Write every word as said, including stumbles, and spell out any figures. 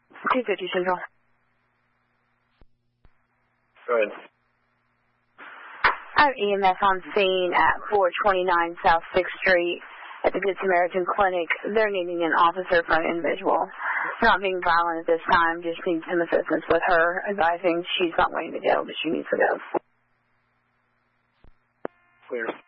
two fifty Central. Go ahead. I have E M S on scene at four twenty-nine South sixth Street at the Good Samaritan Clinic. They're needing an officer for an individual. Not being violent at this time, just need some assistance with her, advising she's not wanting to go, but she needs to go. Clear.